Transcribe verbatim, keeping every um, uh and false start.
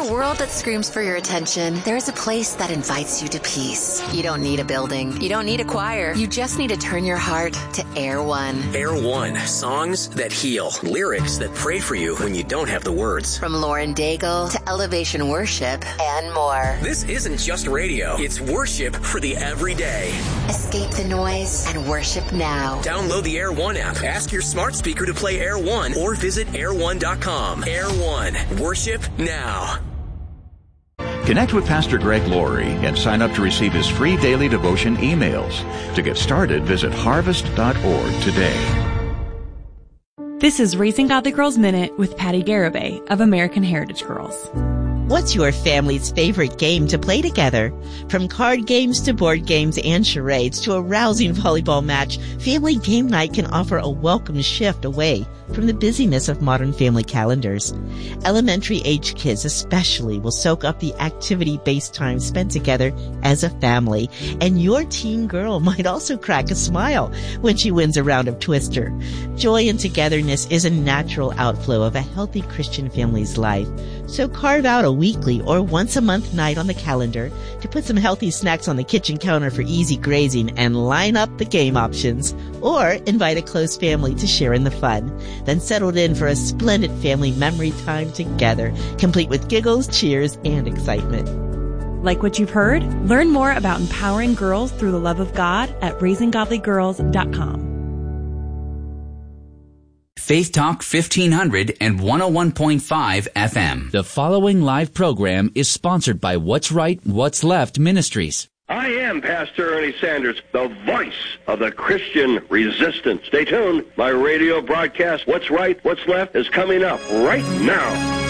a world that screams for your attention, there is a place that invites you to peace. You don't need a building. You don't need a choir. You just need to turn your heart to Air One. Air One. Songs that heal. Lyrics that pray for you when you don't have the words. From Lauren Daigle to Elevation Worship and more. This isn't just radio. It's worship for the everyday. Escape the noise and worship now. Download the Air One app. Ask your smart speaker to play Air One or visit air one dot com. Air One. Worship now. Connect with Pastor Greg Laurie and sign up to receive his free daily devotion emails. To get started, visit harvest dot org today. This is Raising Godly Girls Minute with Patty Garibay of American Heritage Girls. What's your family's favorite game to play together? From card games to board games and charades to a rousing volleyball match, Family Game Night can offer a welcome shift away from the busyness of modern family calendars. Elementary-age kids especially will soak up the activity-based time spent together as a family, and your teen girl might also crack a smile when she wins a round of Twister. Joy and togetherness is a natural outflow of a healthy Christian family's life, so carve out a weekly or once-a-month night on the calendar to put some healthy snacks on the kitchen counter for easy grazing and line up the game options, or invite a close family to share in the fun. Then settled in for a splendid family memory time together, complete with giggles, cheers, and excitement. Like what you've heard? Learn more about empowering girls through the love of God at raising godly girls dot com. Faith Talk fifteen hundred and one oh one point five F M. The following live program is sponsored by What's Right, What's Left Ministries. I am Pastor Ernie Sanders, the voice of the Christian resistance. Stay tuned. My radio broadcast, What's Right, What's Left, is coming up right now.